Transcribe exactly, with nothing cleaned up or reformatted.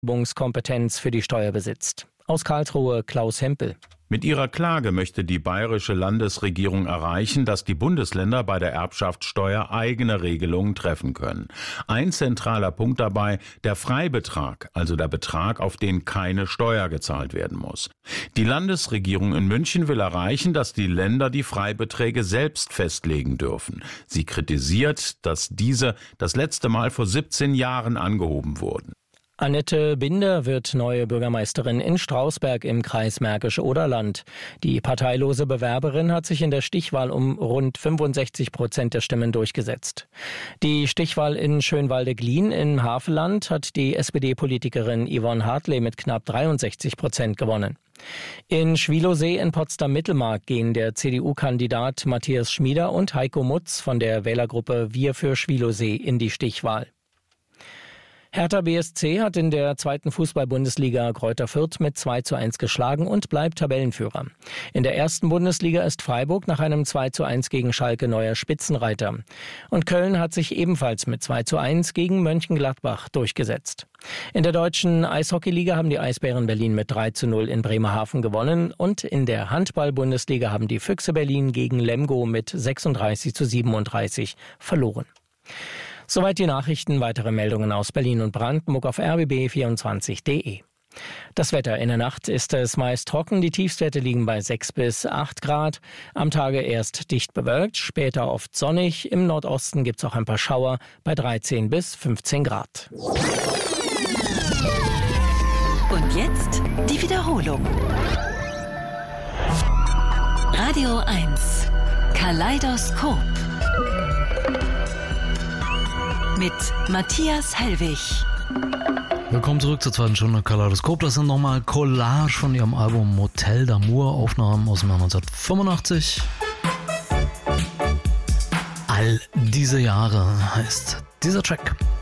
Kompetenz für die Steuer besitzt. Aus Karlsruhe Klaus Hempel. Mit ihrer Klage möchte die bayerische Landesregierung erreichen, dass die Bundesländer bei der Erbschaftssteuer eigene Regelungen treffen können. Ein zentraler Punkt dabei, der Freibetrag, also der Betrag, auf den keine Steuer gezahlt werden muss. Die Landesregierung in München will erreichen, dass die Länder die Freibeträge selbst festlegen dürfen. Sie kritisiert, dass diese das letzte Mal vor siebzehn Jahren angehoben wurden. Annette Binder wird neue Bürgermeisterin in Strausberg im Kreis Märkische Oderland. Die parteilose Bewerberin hat sich in der Stichwahl um rund fünfundsechzig Prozent der Stimmen durchgesetzt. Die Stichwahl in Schönwalde-Glien im Havelland hat die S P D-Politikerin Yvonne Hartley mit knapp dreiundsechzig Prozent gewonnen. In Schwielowsee in Potsdam-Mittelmark gehen der C D U-Kandidat Matthias Schmieder und Heiko Mutz von der Wählergruppe Wir für Schwielowsee in die Stichwahl. Hertha B S C hat in der zweiten Fußball-Bundesliga Greuther Fürth mit zwei zu eins geschlagen und bleibt Tabellenführer. In der ersten Bundesliga ist Freiburg nach einem zwei zu eins gegen Schalke neuer Spitzenreiter. Und Köln hat sich ebenfalls mit zwei zu eins gegen Mönchengladbach durchgesetzt. In der deutschen Eishockeyliga haben die Eisbären Berlin mit drei zu null in Bremerhaven gewonnen und in der Handball-Bundesliga haben die Füchse Berlin gegen Lemgo mit sechsunddreißig zu siebenunddreißig verloren. Soweit die Nachrichten. Weitere Meldungen aus Berlin und Brandenburg auf r b b vierundzwanzig punkt de. Das Wetter: In der Nacht ist es meist trocken. Die Tiefstwerte liegen bei sechs bis acht Grad. Am Tage erst dicht bewölkt, später oft sonnig. Im Nordosten gibt es auch ein paar Schauer bei dreizehn bis fünfzehn Grad. Und jetzt die Wiederholung. Radio eins Kaleidoskop mit Matthias Hellwig. Willkommen zurück zur zweiten Stunde Kaleidoskop. Das sind nochmal Collage von ihrem Album Motel d'Amour, Aufnahmen aus dem Jahr neunzehnhundertfünfundachtzig. All diese Jahre heißt dieser Track.